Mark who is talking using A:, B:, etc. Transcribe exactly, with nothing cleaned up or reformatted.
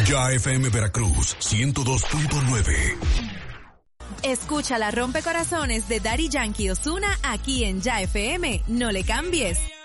A: Ya F M Veracruz, ciento dos punto nueve.
B: Escucha la rompecorazones de Daddy Yankee Ozuna aquí en Ya F M. No le cambies.